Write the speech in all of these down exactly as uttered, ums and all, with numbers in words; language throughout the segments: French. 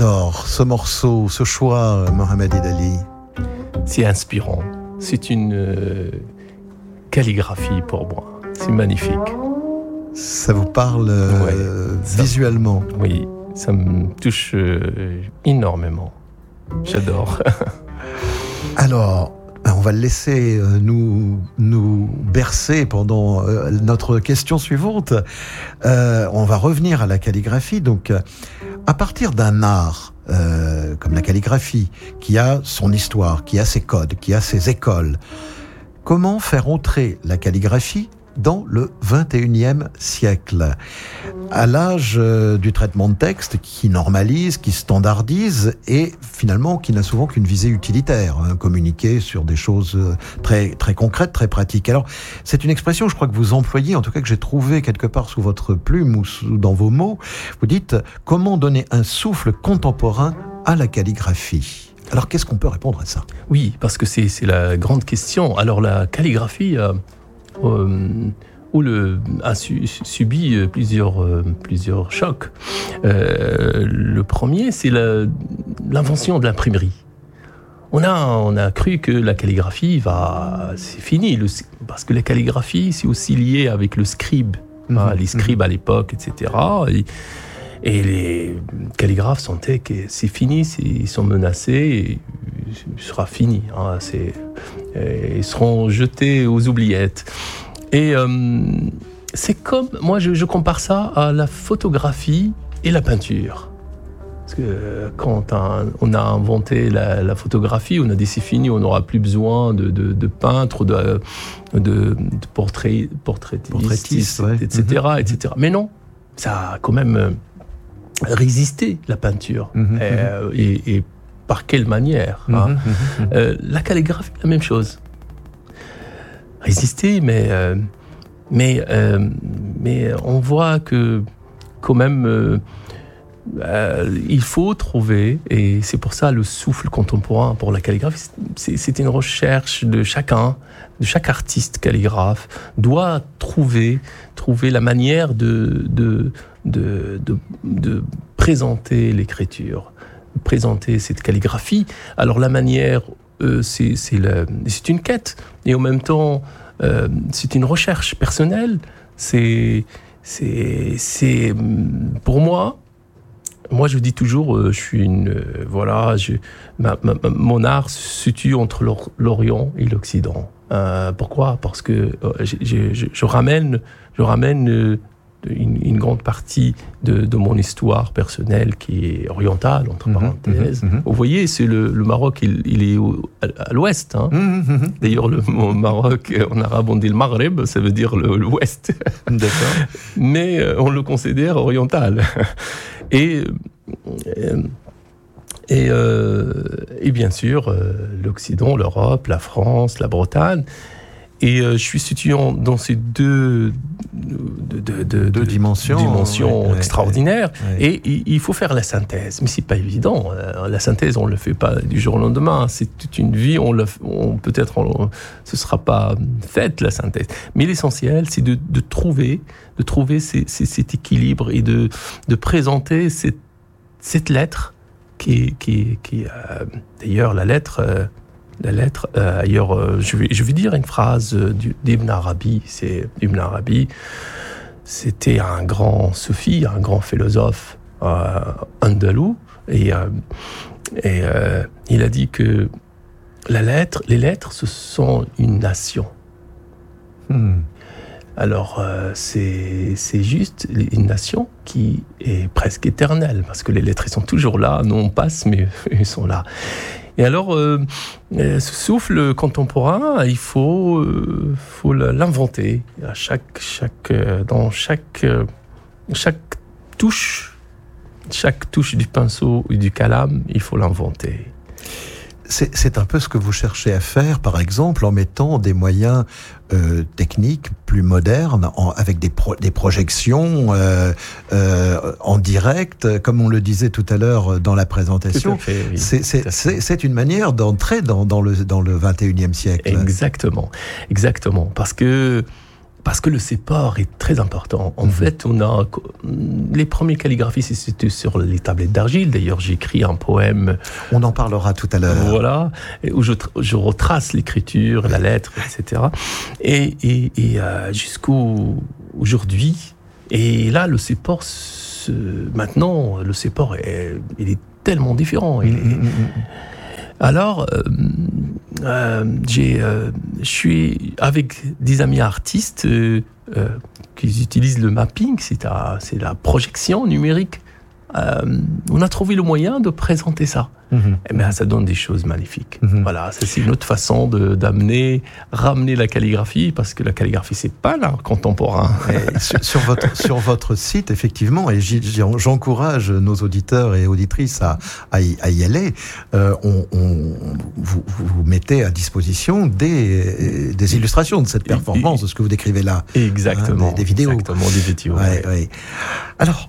Alors, ce morceau, ce choix, Mohamed Idali. C'est inspirant. C'est une euh, calligraphie pour moi. C'est magnifique. Ça vous parle euh, ouais, ça, visuellement? Oui, ça me touche euh, énormément. J'adore. Alors, on va le laisser euh, nous, nous bercer pendant euh, notre question suivante. Euh, on va revenir à la calligraphie. Donc, euh, à partir d'un art euh, comme la calligraphie, qui a son histoire, qui a ses codes, qui a ses écoles, comment faire entrer la calligraphie dans le vingt et unième siècle, à l'âge euh, du traitement de texte qui normalise, qui standardise et finalement qui n'a souvent qu'une visée utilitaire, hein, communiquer sur des choses très, très concrètes, très pratiques. Alors, c'est une expression, je crois que vous employez, en tout cas que j'ai trouvé quelque part sous votre plume ou sous, dans vos mots. Vous dites « Comment donner un souffle contemporain à la calligraphie ?» Alors, qu'est-ce qu'on peut répondre à ça? Oui, parce que c'est, c'est la grande question. Alors, la calligraphie... Euh... Euh, où le, a su, subi plusieurs, euh, plusieurs chocs. Euh, le premier, c'est la, l'invention de l'imprimerie. On a, on a cru que la calligraphie va... C'est fini, le, parce que la calligraphie, c'est aussi lié avec le scribe. Mmh, hein, les scribes mmh. à l'époque, et cetera. Et, et les calligraphes sentaient que c'est fini, c'est, ils sont menacés, et ce sera fini. Hein, c'est, ils seront jetés aux oubliettes. Et euh, c'est comme, moi je, je compare ça à la photographie et la peinture. Parce que quand un, on a inventé la, la photographie, on a dit c'est fini, on n'aura plus besoin de, de, de peintres, de, de, de portrait, portraitistes, portraitistes ouais. et cetera, et cetera. Mais non, ça a quand même résisté, la peinture. Mm-hmm. Et, et, et par quelle manière hein. mm-hmm. euh, La calligraphie, la même chose. Résister, mais, euh, mais, euh, mais on voit que quand même, euh, euh, il faut trouver, et c'est pour ça le souffle contemporain pour la calligraphie, c'est, c'est une recherche de chacun, de chaque artiste calligraphe, doit trouver, trouver la manière de, de, de, de, de présenter l'écriture, présenter cette calligraphie. Alors la manière... Euh, c'est, c'est, le, c'est une quête et en même temps euh, c'est une recherche personnelle. C'est, c'est, c'est pour moi. Moi, je dis toujours, euh, je suis une euh, voilà, je, ma, ma, mon art se situe entre l'Orient et l'Occident. Euh, pourquoi? Parce que euh, je, je, je ramène, je ramène euh, Une, une grande partie de, de mon histoire personnelle qui est orientale, entre mmh, parenthèses. Mmh, mmh. Vous voyez, c'est le, le Maroc, il, il est au, à, à l'ouest. Hein. Mmh, D'ailleurs, le mot Maroc, en arabe, on dit le Maghreb, ça veut dire le, l'ouest. D'accord. Mais euh, on le considère oriental. Et, euh, et, euh, et bien sûr, euh, l'Occident, l'Europe, la France, la Bretagne. Et euh, je suis situé dans ces deux, deux, deux, deux, deux dimensions, dimensions ouais, extraordinaires. Ouais, ouais. Et il faut faire la synthèse. Mais ce n'est pas évident. La synthèse, on ne le fait pas du jour au lendemain. C'est toute une vie. On le, on, peut-être on, ce ne sera pas fait, la synthèse. Mais l'essentiel, c'est de, de trouver, de trouver ces, ces, cet équilibre et de, de présenter cette, cette lettre qui, qui, qui euh, d'ailleurs, la lettre... Euh, La lettre, euh, ailleurs, euh, je, vais, je vais dire une phrase euh, d'Ibn Arabi. C'est, Ibn Arabi, c'était un grand soufi, un grand philosophe euh, andalou. Et, euh, et euh, il a dit que la lettre, les lettres, ce sont une nation. Hmm. Alors, euh, c'est, c'est juste une nation qui est presque éternelle, parce que les lettres, elles sont toujours là. Nous, on passe, mais elles sont là. Et alors, euh, ce souffle contemporain, il faut, euh, faut l'inventer. À chaque, chaque, euh, dans chaque, euh, chaque touche, chaque touche du pinceau ou du calame, il faut l'inventer. C'est, c'est un peu ce que vous cherchez à faire, par exemple, en mettant des moyens euh, techniques plus modernes, en, avec des, pro, des projections euh, euh, en direct, comme on le disait tout à l'heure dans la présentation. Tout à fait, oui, c'est, c'est, c'est, c'est une manière d'entrer dans, dans, le, dans le vingt et unième siècle. Exactement, exactement. Parce que, parce que le support est très important. En mmh. fait, on a les premières calligraphies, c'était sur les tablettes d'argile. D'ailleurs, j'ai écrit un poème. On en parlera tout à l'heure. Voilà, où je, je retrace l'écriture, la lettre, et cetera. Et, et, et euh, jusqu'au aujourd'hui. Et là, le support, ce, maintenant, le support, est, il est tellement différent. Il est, mmh. Alors, euh, euh, j'ai, euh, je suis avec des amis artistes euh, euh, qui utilisent le mapping, c'est, à, c'est la projection numérique. Euh, on a trouvé le moyen de présenter ça. Mmh. Et bien, ça donne des choses magnifiques. Mmh. Voilà, ça, c'est une autre façon de, d'amener, ramener la calligraphie, parce que la calligraphie, c'est pas l'art contemporain. sur, sur, votre, sur votre site, effectivement, et j'encourage nos auditeurs et auditrices à, à, y, à y aller, euh, on, on, vous, vous mettez à disposition des, des illustrations de cette performance, de ce que vous décrivez là. Exactement. Hein, des, des vidéos. Exactement, des vidéos. Ouais, ouais. Ouais. Alors,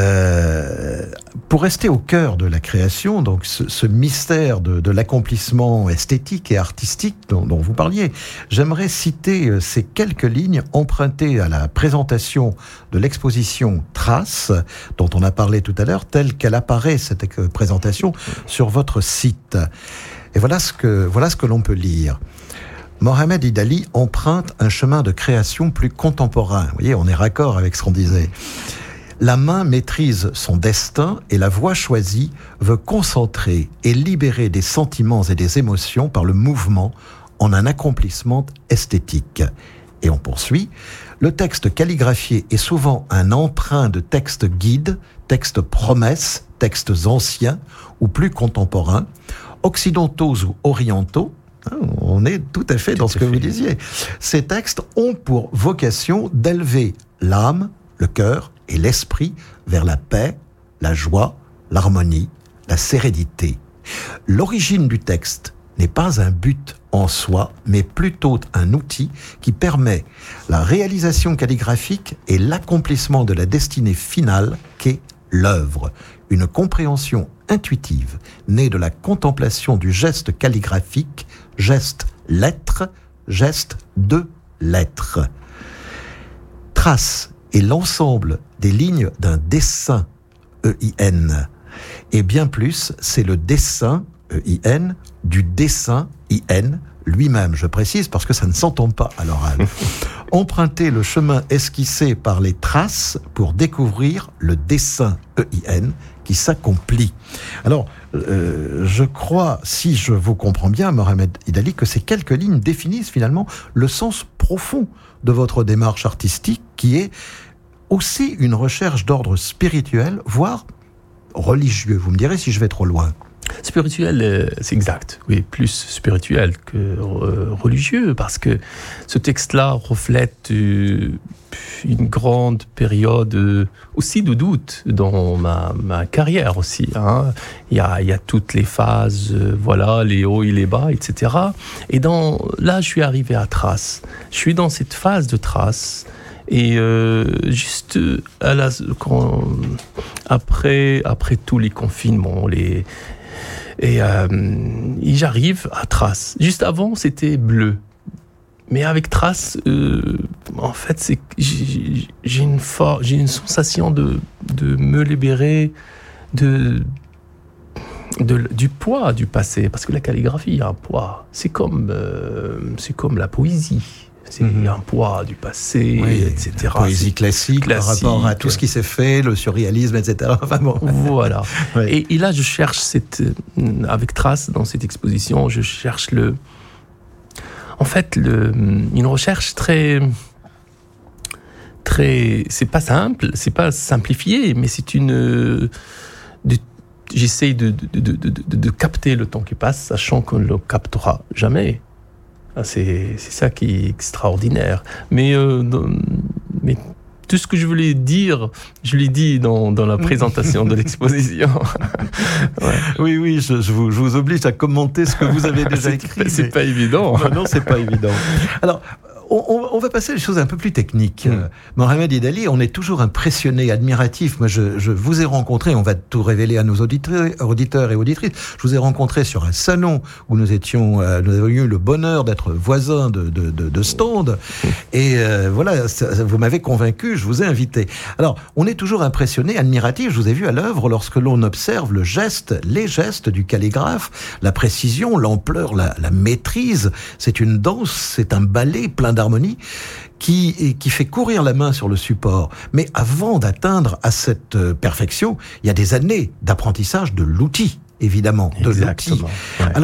euh, pour rester au cœur de la création, donc ce, ce mystère de, de l'accomplissement esthétique et artistique dont, dont vous parliez, j'aimerais citer ces quelques lignes empruntées à la présentation de l'exposition Traces, dont on a parlé tout à l'heure, telle qu'elle apparaît, cette présentation, sur votre site. Et voilà ce que, voilà ce que l'on peut lire. Mohamed Idali emprunte un chemin de création plus contemporain. Vous voyez, on est raccord avec ce qu'on disait. La main maîtrise son destin et la voix choisie veut concentrer et libérer des sentiments et des émotions par le mouvement en un accomplissement esthétique. Et on poursuit. Le texte calligraphié est souvent un emprunt de textes guides, textes promesses, textes anciens ou plus contemporains, occidentaux ou orientaux. On est tout à fait dans ce que vous disiez. Ces textes ont pour vocation d'élever l'âme, le cœur et l'esprit vers la paix, la joie, l'harmonie, la sérénité. L'origine du texte n'est pas un but en soi, mais plutôt un outil qui permet la réalisation calligraphique et l'accomplissement de la destinée finale qu'est l'œuvre. Une compréhension intuitive née de la contemplation du geste calligraphique, geste lettre, geste de lettre. Trace est l'ensemble des lignes d'un dessin, E I N. Et bien plus, c'est le dessin, E I N, du dessin, I N, lui-même. Je précise parce que ça ne s'entend pas à l'oral. Empruntez le chemin esquissé par les traces pour découvrir le dessin, E I N, qui s'accomplit. Alors, euh, je crois, si je vous comprends bien, Mohamed Idali, que ces quelques lignes définissent finalement le sens profond de votre démarche artistique, qui est aussi une recherche d'ordre spirituel, voire religieux. Vous me direz si je vais trop loin. Spirituel, c'est exact. Oui, plus spirituel que euh, religieux, parce que ce texte-là reflète euh, une grande période euh, aussi de doute dans ma, ma carrière aussi. Hein. Il y a, il y a toutes les phases, euh, voilà, les hauts et les bas, et cetera. Et dans, là, je suis arrivé à Traces. Je suis dans cette phase de Traces. Et euh, juste à la, quand, après, après tous les confinements, les, et, euh, et j'arrive à Traces. Juste avant, c'était bleu. Mais avec Traces, euh, en fait, c'est, j'ai, j'ai, une for- j'ai une sensation de, de me libérer de, de, du poids du passé. Parce que la calligraphie a un poids. C'est comme, euh, c'est comme la poésie. C'est mmh. un poids du passé, oui, et cetera. La poésie classique, classique par rapport à tout ce qui s'est fait, le surréalisme, et cetera. Enfin bon. Voilà. Oui. Et, et là, je cherche, cette, avec Traces, dans cette exposition, je cherche le... En fait, le, une recherche très... très c'est pas simple, c'est pas simplifié, mais c'est une... De, j'essaye de, de, de, de, de, de capter le temps qui passe, sachant qu'on ne le captera jamais. C'est, c'est ça qui est extraordinaire. Mais, euh, dans, mais tout ce que je voulais dire, je l'ai dit dans, dans la présentation de l'exposition. Ouais. Oui, oui, je, je, vous, je vous oblige à commenter ce que vous avez déjà c'est écrit. Pas, c'est mais... pas évident. Non, non, c'est pas évident. Alors, on, on va passer à des choses un peu plus techniques. Mm. Euh, Mohamed Idali, on est toujours impressionné, admiratif. Moi, je, je vous ai rencontré, on va tout révéler à nos auditeurs, auditeurs et auditrices. Je vous ai rencontré sur un salon où nous étions, euh, nous avons eu le bonheur d'être voisins de, de, de, de stand. Et euh, voilà, ça, vous m'avez convaincu, je vous ai invité. Alors, on est toujours impressionné, admiratif. Je vous ai vu à l'œuvre lorsque l'on observe le geste, les gestes du calligraphe, la précision, l'ampleur, la, la maîtrise. C'est une danse, c'est un ballet plein d'harmonie qui, qui fait courir la main sur le support. Mais avant d'atteindre à cette perfection, il y a des années d'apprentissage de l'outil, évidemment, de Exactement. l'outil. Ouais. Alors,